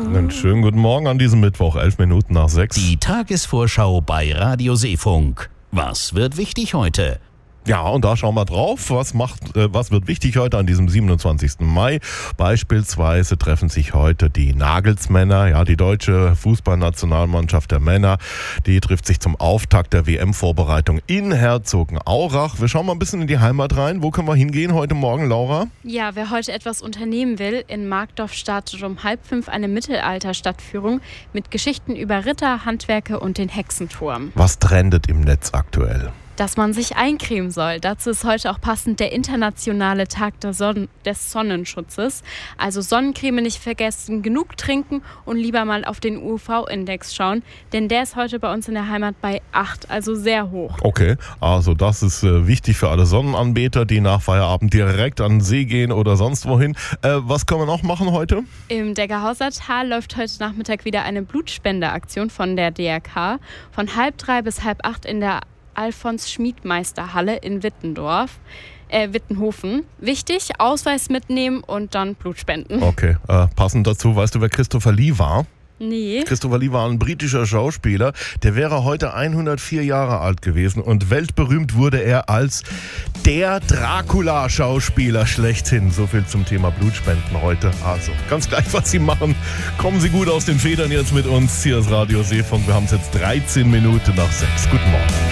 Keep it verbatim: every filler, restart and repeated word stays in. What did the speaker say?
Einen schönen guten Morgen an diesem Mittwoch, elf Minuten nach sechs. Die Tagesvorschau bei Radio Seefunk. Was wird wichtig heute? Ja, und da schauen wir drauf. Was macht, äh, was wird wichtig heute an diesem siebenundzwanzigsten Mai? Beispielsweise treffen sich heute die Nagelsmänner, ja, die deutsche Fußballnationalmannschaft der Männer. Die trifft sich zum Auftakt der W M-Vorbereitung in Herzogenaurach. Wir schauen mal ein bisschen in die Heimat rein. Wo können wir hingehen heute Morgen, Laura? Ja, wer heute etwas unternehmen will, in Markdorf startet um halb fünf eine Mittelalter-Stadtführung mit Geschichten über Ritter, Handwerke und den Hexenturm. Was trendet im Netz aktuell? Dass man sich eincremen soll. Dazu ist heute auch passend der internationale Tag der Sonn- des Sonnenschutzes. Also Sonnencreme nicht vergessen, genug trinken und lieber mal auf den U V-Index schauen, denn der ist heute bei uns in der Heimat bei acht, also sehr hoch. Okay, also das ist äh, wichtig für alle Sonnenanbeter, die nach Feierabend direkt an den See gehen oder sonst wohin. Äh, was können wir noch machen heute? Im Deggerhauser Tal läuft heute Nachmittag wieder eine Blutspendeaktion von der D R K. Von halb drei bis halb acht in der Alfons-Schmiedmeister-Halle in Wittendorf, äh, Wittenhofen. Wichtig, Ausweis mitnehmen und dann Blut spenden. Okay, äh, passend dazu, weißt du, wer Christopher Lee war? Nee. Christopher Lee war ein britischer Schauspieler. Der wäre heute hundertvier Jahre alt gewesen und weltberühmt wurde er als der Dracula-Schauspieler schlechthin. So viel zum Thema Blutspenden heute. Also, ganz gleich, was Sie machen. Kommen Sie gut aus den Federn jetzt mit uns. Hier ist Radio Seefunk. Wir haben es jetzt dreizehn Minuten nach sechs. Guten Morgen.